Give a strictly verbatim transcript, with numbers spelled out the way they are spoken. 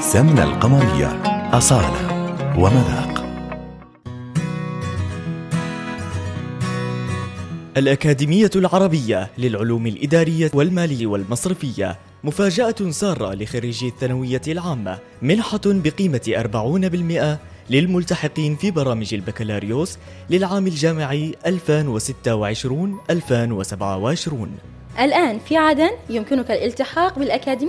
السمنة القمرية، أصالة ومذاق. الأكاديمية العربية للعلوم الإدارية والمالية والمصرفية مفاجأة سارة لخريجي الثانوية العامة، منحة بقيمة أربعين بالمئة للملتحقين في برامج البكالوريوس للعام الجامعي ألفين وستة وعشرين ألفين وسبعة وعشرين. الآن في عدن يمكنك الالتحاق بالأكاديمية